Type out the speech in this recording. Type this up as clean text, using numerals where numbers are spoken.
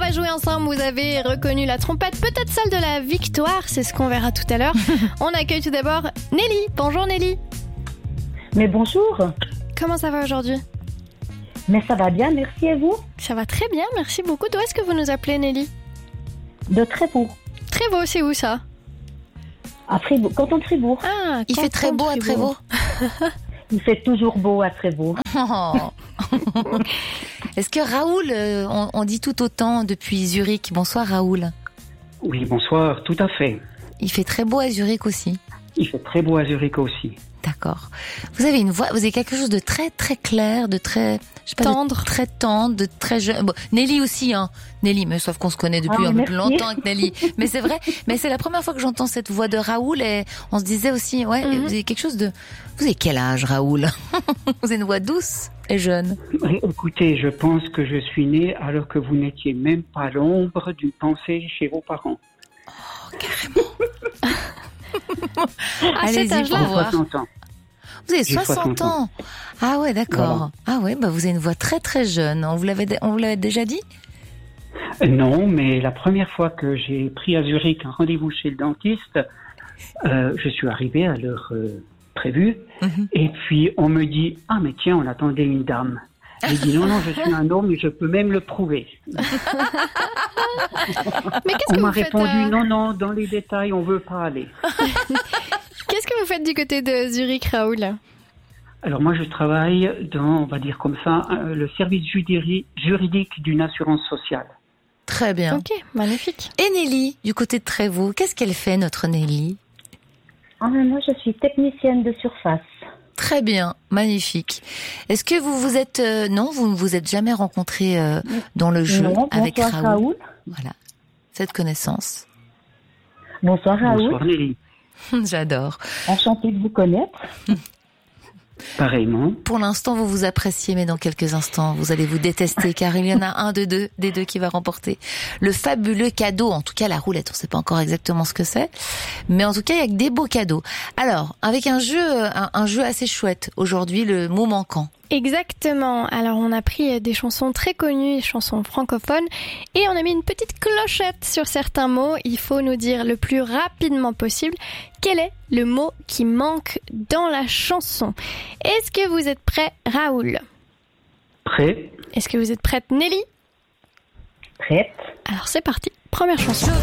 va jouer ensemble. Vous avez reconnu la trompette, peut-être celle de la victoire. C'est ce qu'on verra tout à l'heure. On accueille tout d'abord Nelly. Bonjour Nelly. Mais bonjour. Comment ça va aujourd'hui ? Mais ça va bien, merci, et vous ? Ça va très bien, merci beaucoup. D'où est-ce que vous nous appelez Nelly ? De Trévoux. Trévoux, c'est où ça ? À Fribourg, canton de Fribourg. Ah, Il fait très beau à Trévoux. Il fait toujours beau à Trévoux. Oh. Est-ce que Raoul, on dit tout autant depuis Zurich. Bonsoir Raoul. Oui, bonsoir, tout à fait. Il fait très beau à Zurich aussi. Il fait très beau à Zurich aussi. D'accord. Vous avez une voix, vous avez quelque chose de très très clair, de très tendre, très tendre, de très jeune. Bon, Nelly aussi, hein. Nelly, mais sauf qu'on se connaît depuis un peu plus longtemps avec Nelly. Mais c'est vrai. Mais c'est la première fois que j'entends cette voix de Raoul et on se disait aussi, ouais, vous avez quelque chose de. Vous avez quel âge, Raoul ? Vous avez une voix douce et jeune. Écoutez, je pense que je suis né alors que vous n'étiez même pas l'ombre d'une pensée chez vos parents. Oh, carrément. Allez-y, J'ai 60 ans. Vous avez 60 ans. Ah ouais, d'accord. Voilà. Ah ouais, bah vous avez une voix très très jeune. On vous l'avait déjà dit ? Non, mais la première fois que j'ai pris à Zurich un rendez-vous chez le dentiste, je suis arrivé à l'heure prévue. Et puis on me dit « Ah mais tiens, on attendait une dame ». J'ai dit « Non, je suis un homme et je peux même le prouver ». Mais qu'est-ce que on m'a vous faites, répondu « Non, dans les détails, on veut pas aller ». Qu'est-ce que vous faites du côté de Zurich, Raoul ? Alors moi, je travaille dans, on va dire comme ça, le service juridique d'une assurance sociale. Très bien. Ok, magnifique. Et Nelly, du côté de Trévoux, qu'est-ce qu'elle fait, notre Nelly ? Moi, je suis technicienne de surface. Très bien, magnifique. Est-ce que vous êtes... non, vous ne vous êtes jamais rencontrés dans le jeu avec Raoul. Voilà, cette connaissance. Bonsoir Raoul. Bonsoir Nelly. J'adore. Enchantée de vous connaître. Pareillement. Pour l'instant, vous vous appréciez, mais dans quelques instants, vous allez vous détester, car il y en a un des deux qui va remporter le fabuleux cadeau. En tout cas, la roulette, on ne sait pas encore exactement ce que c'est, mais en tout cas, il y a que des beaux cadeaux. Alors, avec un jeu assez chouette aujourd'hui, le mot manquant. Exactement. Alors, on a pris des chansons très connues, des chansons francophones, et on a mis une petite clochette sur certains mots. Il faut nous dire le plus rapidement possible quel est le mot qui manque dans la chanson. Est-ce que vous êtes prêt, Raoul ? Prêt. Est-ce que vous êtes prête, Nelly ? Prête. Alors, c'est parti. Première chanson.